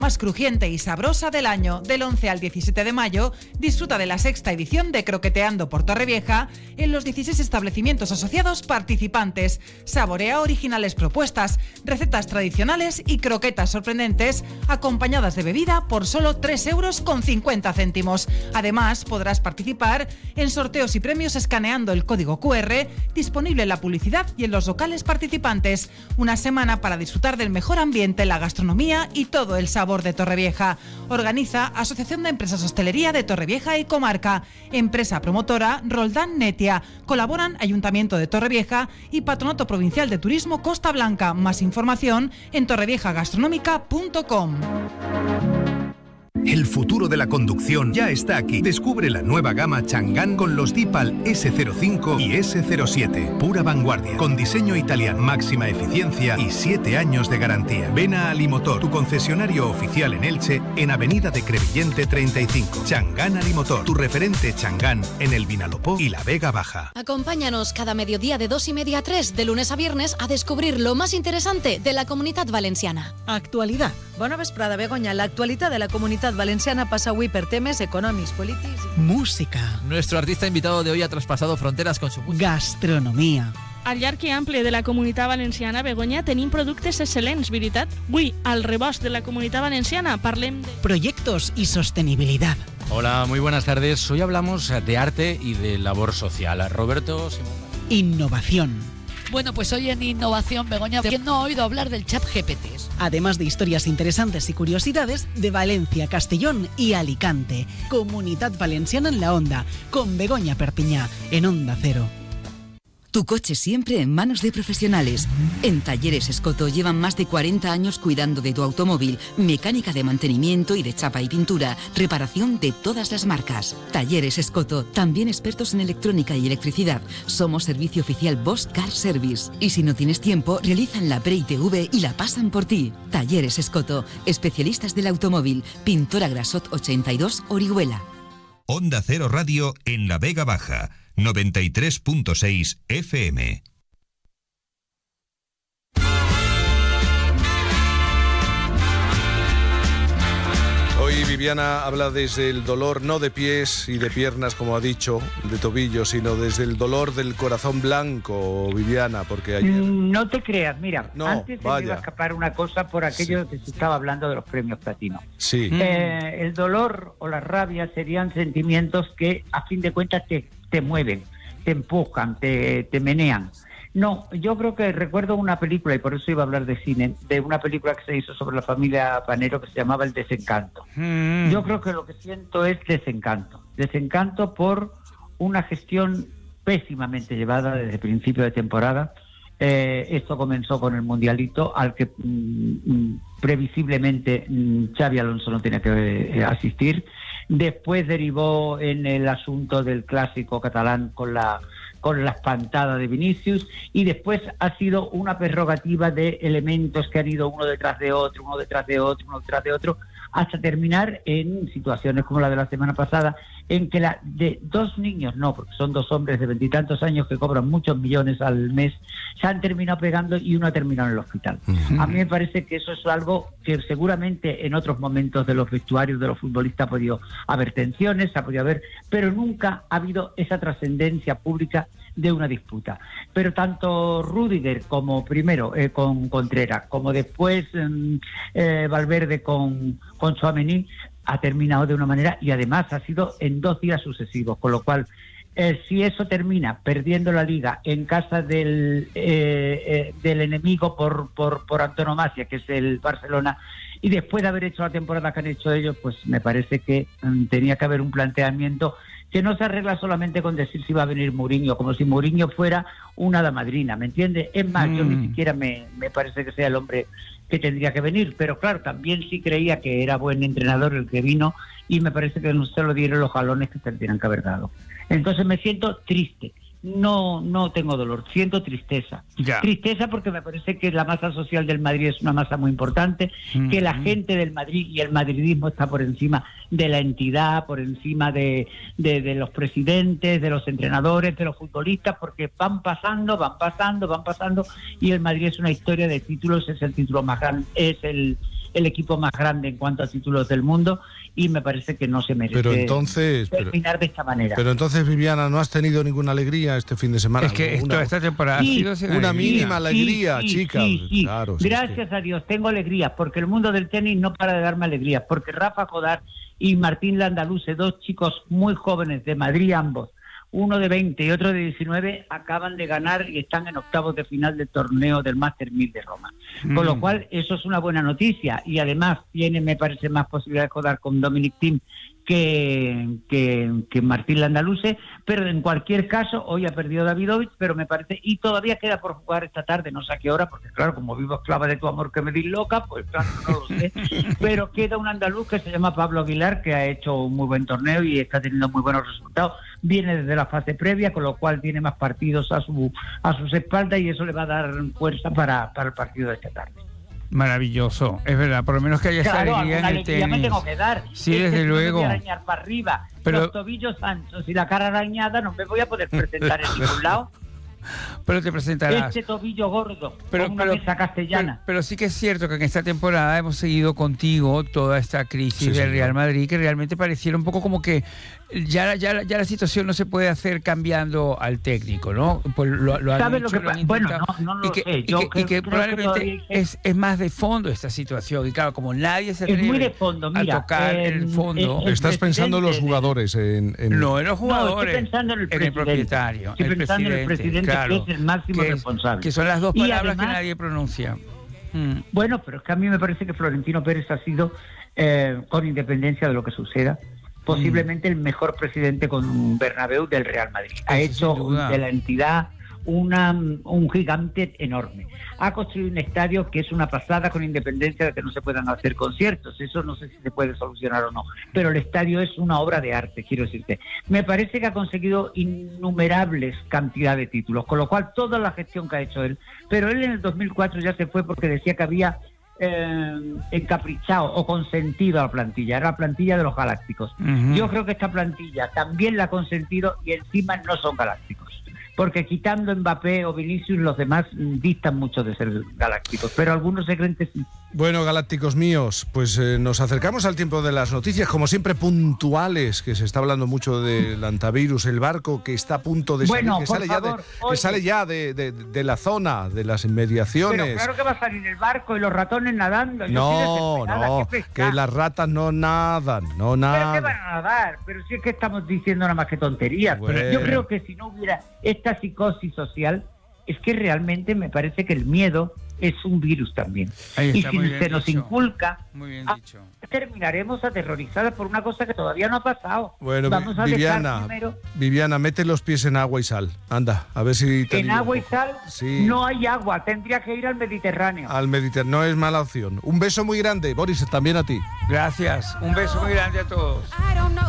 más crujiente y sabrosa del año. Del 11 al 17 de mayo, disfruta de la 6ª edición de Croqueteando por Torrevieja en los 16 establecimientos asociados participantes. Saborea originales propuestas, recetas tradicionales y croquetas sorprendentes, acompañadas de bebida por solo 3,50 €. Además, podrás participar en sorteos y premios escaneando el código QR disponible en la publicidad y en los locales participantes. Una semana para disfrutar del mejor ambiente, la gastronomía y todo el sabor de Torrevieja. Organiza Asociación de Empresas Hostelería de Torrevieja y Comarca. Empresa promotora Roldán Netia. Colaboran Ayuntamiento de Torrevieja y Patronato Provincial de Turismo Costa Blanca. Más información en torreviejagastronómica.com. El futuro de la conducción ya está aquí. Descubre la nueva gama Chang'an con los Deepal S05 y S07. Pura vanguardia, con diseño italiano, máxima eficiencia y 7 años de garantía. Ven a Alimotor, tu concesionario oficial en Elche, en Avenida de Crevillente 35. Chang'an Alimotor, tu referente Chang'an en el Vinalopó y la Vega Baja. Acompáñanos cada mediodía de 2:30 a 3, de lunes a viernes, a descobrir lo más interesante de la Comunitat Valenciana. Actualidad. Bona vesprada, Begoña. L'actualitat de la Comunitat Valenciana pasa avui per temes econòmics, polítics... Música. Nuestro artista invitado de hoy ha traspasado fronteras con su música. Gastronomia. Al llarg i ample de la Comunitat Valenciana, Begoña, tenim productes excel·lents, veritat? Avui, al Rebost de la Comunitat Valenciana, parlem de... Proyectos y sostenibilidad. Hola, muy buenas tardes. Hoy hablamos de arte y de labor social. Roberto Simón. Innovación. Bueno, pues hoy en Innovación, Begoña, ¿quién no ha oído hablar del ChatGPT? Además de historias interesantes y curiosidades de Valencia, Castellón y Alicante. Comunitat Valenciana en la Onda, con Begoña Perpiñá, en Onda Cero. Tu coche siempre en manos de profesionales. En Talleres Escoto llevan más de 40 años cuidando de tu automóvil, mecánica de mantenimiento y de chapa y pintura, reparación de todas las marcas. Talleres Escoto, también expertos en electrónica y electricidad. Somos servicio oficial Bosch Car Service. Y si no tienes tiempo, realizan la pre-ITV y la pasan por ti. Talleres Escoto, especialistas del automóvil. Pintora Grasot 82, Orihuela. Onda Cero Radio en la Vega Baja. 93.6 FM. Hoy Viviana habla desde el dolor, no de pies y de piernas, como ha dicho, de tobillos, sino desde el dolor del corazón blanco, Viviana, porque ayer... No te creas, mira, no, antes se me iba a escapar una cosa por aquello que se estaba hablando de los premios platino. Sí. El dolor o la rabia serían sentimientos que, a fin de cuentas, te mueven, te empujan, te menean. No, yo creo que recuerdo una película, y por eso iba a hablar de cine, de una película que se hizo sobre la familia Panero que se llamaba El Desencanto. Yo creo que lo que siento es desencanto por una gestión pésimamente llevada desde principio de temporada. Esto comenzó con el Mundialito, al que previsiblemente Xabi Alonso no tenía que asistir. Después derivó en el asunto del clásico catalán con la espantada de Vinicius, y después ha sido una prerrogativa de elementos que han ido uno detrás de otro, hasta terminar en situaciones como la de la semana pasada, en que de dos niños, no, porque son dos hombres de 20 y tantos años que cobran muchos millones al mes, se han terminado pegando y uno ha terminado en el hospital. A mí me parece que eso es algo que seguramente en otros momentos de los vestuarios de los futbolistas ha podido haber tensiones, ha podido haber, pero nunca ha habido esa trascendencia pública de una disputa. Pero tanto Rüdiger como primero con Contreras, como después Valverde con Tchouaméni, ha terminado de una manera, y además ha sido en 2 días sucesivos, con lo cual si eso termina perdiendo la Liga en casa del enemigo por antonomasia, que es el Barcelona, y después de haber hecho la temporada que han hecho ellos, pues me parece que tenía que haber un planteamiento que no se arregla solamente con decir si va a venir Mourinho, como si Mourinho fuera una hada madrina, ¿me entiendes? Es más, yo ni siquiera me parece que sea el hombre que tendría que venir, pero claro, también sí creía que era buen entrenador el que vino, y me parece que no se lo dieron los jalones que se tenían que haber dado. Entonces me siento triste. No tengo dolor, siento tristeza. Tristeza porque me parece que la masa social del Madrid es una masa muy importante, que la gente del Madrid y el madridismo está por encima de la entidad, por encima de los presidentes, de los entrenadores, de los futbolistas, porque van pasando, y el Madrid es una historia de títulos, es el título más grande, es el equipo más grande en cuanto a títulos del mundo, y me parece que no se merece terminar de esta manera. Pero entonces, Viviana, ¿no has tenido ninguna alegría este fin de semana? Es que esta temporada ha sido sin una alegría. mínima alegría, chica. Sí. Claro, Gracias a Dios, tengo alegría, porque el mundo del tenis no para de darme alegría, porque Rafa Jodar y Martín Landaluce, dos chicos muy jóvenes de Madrid ambos, uno de 20 y otro de 19, acaban de ganar y están en octavos de final del torneo del Master 1000 de Roma. Con lo cual, eso es una buena noticia. Y además tiene, me parece, más posibilidades de jugar con Dominic Thiem que Martín Landaluce, pero en cualquier caso, hoy ha perdido Davidovich, pero me parece, y todavía queda por jugar esta tarde, no sé a qué hora, porque claro, como vivo esclava de tu amor que me disloca, pues claro, no lo sé, pero queda un andaluz que se llama Pablo Aguilar, que ha hecho un muy buen torneo y está teniendo muy buenos resultados, viene desde la fase previa, con lo cual tiene más partidos a sus espaldas, y eso le va a dar fuerza para el partido de esta tarde. Maravilloso, es verdad, por lo menos que haya esa alegría en el tenis. Me tengo que dar. Sí, desde luego. Me voy a arañar para arriba, pero los tobillos anchos y la cara arañada, no me voy a poder presentar en ningún lado. Pero te presentarás. Este tobillo gordo, con una mesa castellana. Pero sí que es cierto que en esta temporada hemos seguido contigo toda esta crisis del Real Madrid, que realmente pareciera un poco como que ya la situación no se puede hacer cambiando al técnico, ¿no? Pues lo han hecho, lo han intentado. Bueno, no lo sé. Y que probablemente es más de fondo esta situación. Y claro, como nadie se atreve muy de fondo, mira, a tocar el fondo. Estás pensando en los jugadores. No, en los jugadores. Estoy pensando en el presidente. En el propietario. Estoy pensando en el presidente, claro, que es el máximo responsable. Que son las dos palabras que nadie pronuncia. Bueno, pero es que a mí me parece que Florentino Pérez ha sido, con independencia de lo que suceda, posiblemente el mejor presidente con Bernabéu del Real Madrid. Ha hecho de la entidad un gigante enorme. Ha construido un estadio que es una pasada, con independencia de que no se puedan hacer conciertos. Eso no sé si se puede solucionar o no, pero el estadio es una obra de arte, quiero decirte. Me parece que ha conseguido innumerables cantidad de títulos, con lo cual toda la gestión que ha hecho él, pero él en el 2004 ya se fue porque decía que había encaprichado o consentido a la plantilla, era la plantilla de los galácticos. Yo creo que esta plantilla también la ha consentido, y encima no son galácticos, porque quitando Mbappé o Vinicius, los demás distan mucho de ser galácticos, pero algunos se creen que sí. Bueno, galácticos míos, pues nos acercamos al tiempo de las noticias, como siempre puntuales, que se está hablando mucho del antivirus, el barco que está a punto de salir, que sale ya de la zona, de las inmediaciones. Pero claro que va a salir el barco y los ratones nadando. No, que las ratas no nadan, no nadan. ¿Pero qué van a nadar? Pero si es que estamos diciendo nada más que tonterías. Bueno. Pero yo creo que si no hubiera esta psicosis social, es que realmente me parece que el miedo es un virus también. Y si se nos inculca, terminaremos aterrorizadas por una cosa que todavía no ha pasado. Bueno, vamos a Viviana, mete los pies en agua y sal. Anda, a ver si te en agua y sal. Sí. No hay agua, tendría que ir al Mediterráneo. Al Mediterráneo, no es mala opción. Un beso muy grande, Boris, también a ti. Gracias, un beso muy grande a todos.